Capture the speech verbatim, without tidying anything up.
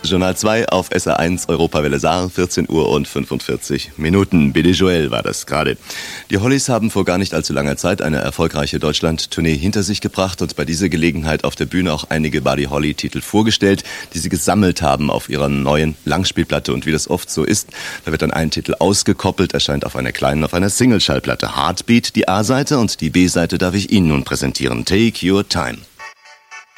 Journal zwei auf S R eins, Europawelle Saar, vierzehn Uhr und fünfundvierzig Minuten. Billy Joel war das gerade. Die Hollies haben vor gar nicht allzu langer Zeit eine erfolgreiche Deutschland-Tournee hinter sich gebracht und bei dieser Gelegenheit auf der Bühne auch einige Buddy Holly-Titel vorgestellt, die sie gesammelt haben auf ihrer neuen Langspielplatte. Und wie das oft so ist, da wird dann ein Titel ausgekoppelt, erscheint auf einer kleinen, auf einer Single-Schallplatte. Heartbeat, die A-Seite, und die B-Seite darf ich Ihnen nun präsentieren. Take Your Time.